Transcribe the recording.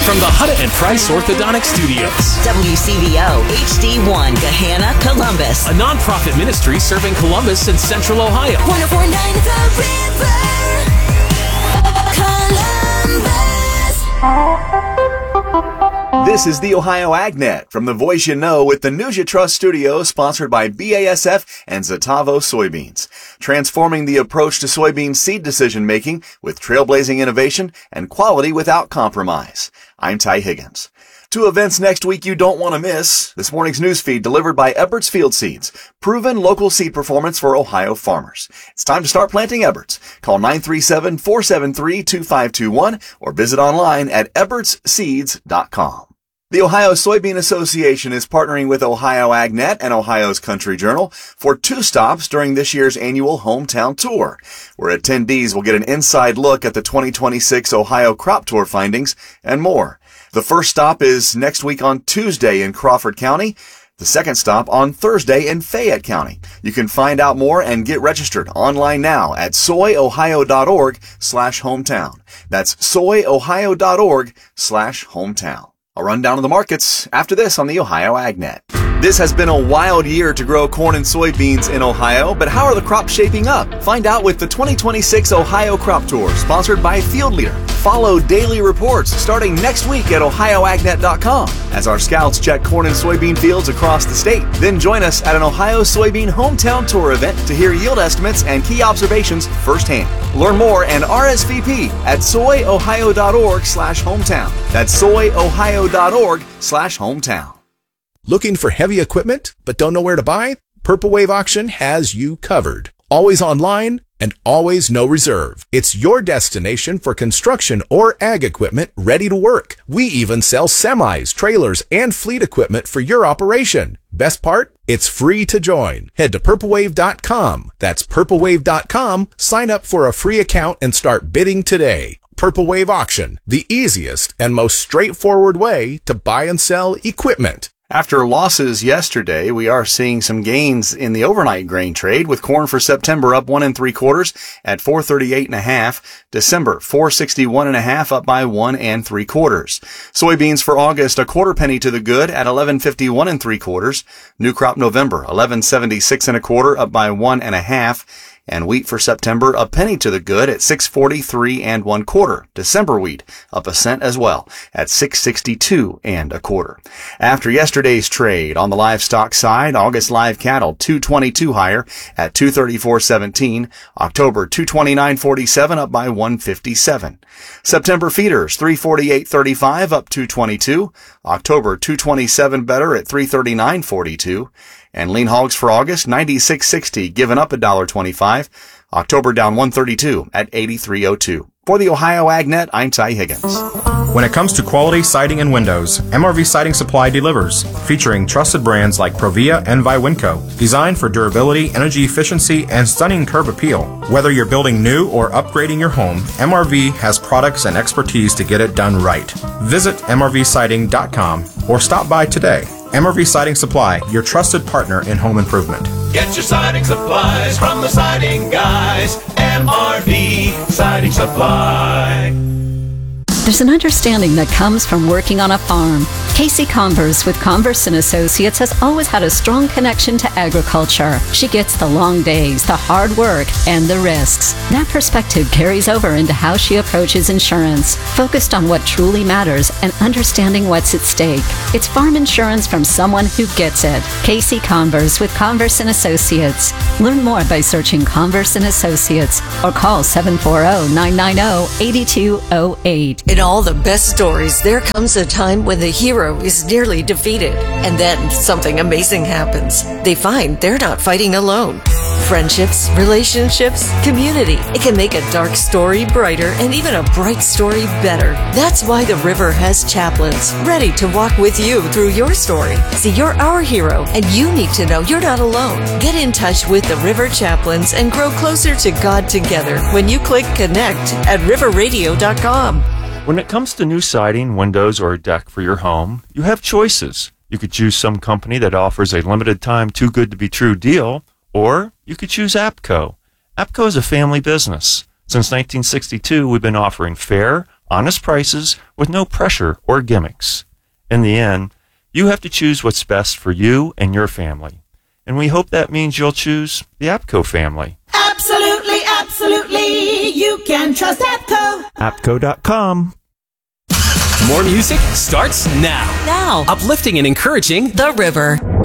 from the Hutta and Price Orthodontic Studios. WCVO HD1 Gahanna, Columbus. A non-profit ministry serving Columbus and Central Ohio. 104.9 The River, Columbus. This is the Ohio AgNet from the Voice You Know with the News You Trust studio, sponsored by BASF and Zetavo Soybeans. Transforming the approach to soybean seed decision making with trailblazing innovation and quality without compromise. I'm Ty Higgins. Two events next week you don't want to miss. This morning's news feed delivered by Eberts Field Seeds. Proven local seed performance for Ohio farmers. It's time to start planting Eberts. Call 937-473-2521 or visit online at ebertsseeds.com. The Ohio Soybean Association is partnering with Ohio AgNet and Ohio's Country Journal for 2 stops during this year's annual Hometown Tour, where attendees will get an inside look at the 2026 Ohio Crop Tour findings and more. The first stop is next week on Tuesday in Crawford County. The second stop on Thursday in Fayette County. You can find out more and get registered online now at soyohio.org/hometown. That's soyohio.org/hometown. A rundown of the markets after this on the Ohio AgNet. This has been a wild year to grow corn and soybeans in Ohio, but how are the crops shaping up? Find out with the 2026 Ohio Crop Tour, sponsored by Field Leader. Follow daily reports starting next week at ohioagnet.com as our scouts check corn and soybean fields across the state. Then join us at an Ohio Soybean Hometown Tour event to hear yield estimates and key observations firsthand. Learn more and RSVP at soyohio.org/hometown. That's soyohio.org/hometown. Looking for heavy equipment but don't know where to buy? Purple Wave Auction has you covered. Always online and always no reserve. It's your destination for construction or ag equipment ready to work. We even sell semis, trailers, and fleet equipment for your operation. Best part? It's free to join. Head to purplewave.com. That's purplewave.com. Sign up for a free account and start bidding today. Purple Wave Auction, the easiest and most straightforward way to buy and sell equipment. After losses yesterday, we are seeing some gains in the overnight grain trade, with corn for September up 1 3/4 at 438.5. December 461.5, up by 1 3/4. Soybeans for August a quarter penny to the good at 1151 3/4. New crop November 1176 1/4, up by 1 1/2. And wheat for September a penny to the good at 643 1/4. December wheat up a cent as well at 662 1/4. After yesterday's trade on the livestock side, August live cattle 222 higher at 234.17. October 229.47, up by 157. September feeders 348.35, up 222. October 227 better at 339.42. And lean hogs for August, 96.60, given up $1.25. October down 132 at 83.02. For the Ohio AgNet, I'm Ty Higgins. When it comes to quality siding and windows, MRV Siding Supply delivers, featuring trusted brands like Provia and Viwinco, designed for durability, energy efficiency, and stunning curb appeal. Whether you're building new or upgrading your home, MRV has products and expertise to get it done right. Visit mrvsiding.com or stop by today. MRV Siding Supply, your trusted partner in home improvement. Get your siding supplies from the siding guys. MRV Siding Supply. There's an understanding that comes from working on a farm. Casey Converse with Converse & Associates has always had a strong connection to agriculture. She gets the long days, the hard work, and the risks. That perspective carries over into how she approaches insurance, focused on what truly matters and understanding what's at stake. It's farm insurance from someone who gets it. Casey Converse with Converse & Associates. Learn more by searching Converse & Associates or call 740-990-8208. In all the best stories, there comes a time when the hero is nearly defeated, and then something amazing happens. They find they're not fighting alone. Friendships, relationships, community. It can make a dark story brighter and even a bright story better. That's why the River has chaplains ready to walk with you through your story. See, you're our hero, and you need to know you're not alone. Get in touch with the River Chaplains and grow closer to God together when you click connect at riverradio.com. When it comes to new siding, windows, or a deck for your home, you have choices. You could choose some company that offers a limited time too good to be true deal, or you could choose APCO. APCO is a family business. Since 1962, we've been offering fair, honest prices with no pressure or gimmicks. In the end, you have to choose what's best for you and your family. And we hope that means you'll choose the APCO family. Absolutely, absolutely. You can trust APCO. APCO.com. More music starts now. Now. Uplifting and encouraging The River.